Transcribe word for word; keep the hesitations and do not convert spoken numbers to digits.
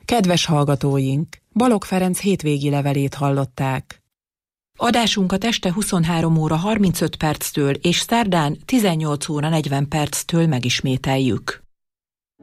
Kedves hallgatóink, Balogh Ferenc hétvégi levelét hallották. Adásunkat este huszonhárom óra harmincöt perctől és szerdán tizennyolc óra negyven perctől megismételjük.